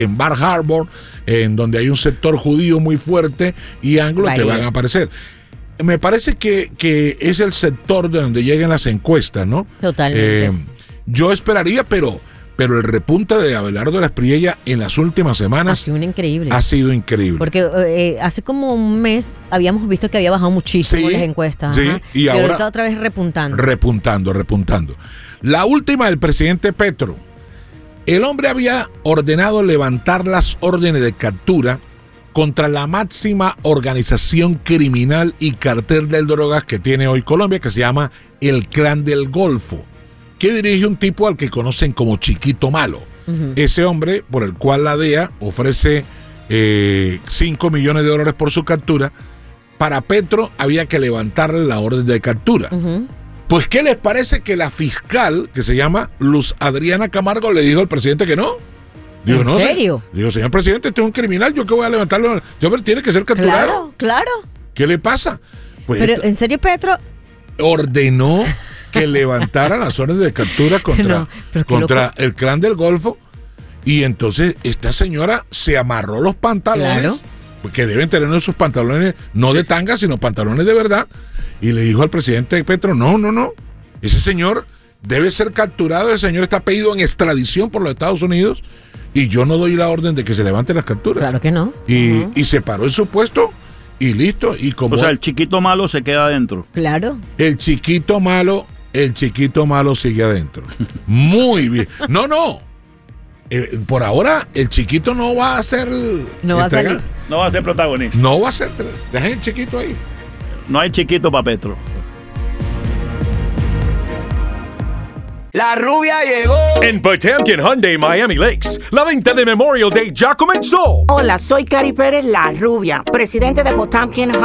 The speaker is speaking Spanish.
en Bar Harbor, en donde hay un sector judío muy fuerte y anglo, te van a aparecer. Me parece que es el sector de donde llegan las encuestas, ¿no? Totalmente. Yo esperaría, pero el repunte de Abelardo de la Espriella en las últimas semanas ha sido increíble. Porque hace como un mes habíamos visto que había bajado muchísimo las encuestas. Sí, y ahorita otra vez repuntando. Repuntando. La última del presidente Petro. El hombre había ordenado levantar las órdenes de captura contra la máxima organización criminal y cartel de drogas que tiene hoy Colombia, que se llama el Clan del Golfo, que dirige un tipo al que conocen como Chiquito Malo. Uh-huh. Ese hombre, por el cual la DEA ofrece $5 millones por su captura, para Petro había que levantarle la orden de captura. Uh-huh. Pues, ¿qué les parece que la fiscal, que se llama Luz Adriana Camargo, le dijo al presidente que no? Digo, ¿en serio? Digo, señor presidente, este es un criminal, ¿yo qué voy a levantarlo? Yo, pero tiene que ser capturado. Claro. ¿Qué le pasa? Pues pero, ¿en serio, Petro? Ordenó que levantara las órdenes de captura contra el Clan del Golfo, y entonces esta señora se amarró los pantalones, porque deben tener esos pantalones, no de tanga, sino pantalones de verdad, y le dijo al presidente Petro, no, ese señor debe ser capturado, ese señor está pedido en extradición por los Estados Unidos, y yo no doy la orden de que se levanten las capturas. Claro que no. Y se paró en su puesto y listo. Y como, o sea, el chiquito malo se queda adentro. Claro. El chiquito malo sigue adentro. Muy bien. No. Por ahora, el chiquito no va a ser... No va a salir. No va a ser protagonista. No va a ser... Dejen el chiquito ahí. No hay chiquito para Petro. La rubia llegó. En Potemkin Hyundai Miami Lakes, la venta de Memorial Day ya comenzó. Hola, soy Cari Pérez, la rubia, presidente de Potemkin